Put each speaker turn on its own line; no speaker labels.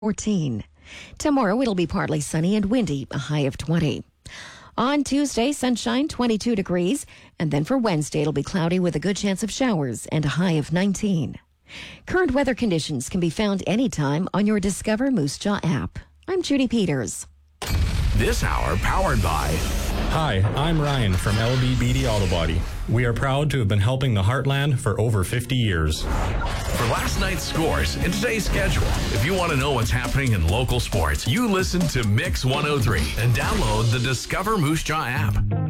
14. Tomorrow it'll be partly sunny and windy, a high of 20. On Tuesday, sunshine, 22 degrees. And then for Wednesday, it'll be cloudy with a good chance of showers and a high of 19. Current weather conditions can be found anytime on your Discover Moose Jaw app. I'm Judy Peters.
This hour powered by...
Hi, I'm Ryan from LB Beatty Auto Body. We are proud to have been helping the Heartland for over 50 years.
For last night's scores and today's schedule, if you want to know what's happening in local sports, you listen to Mix 103 and download the Discover Moose Jaw app.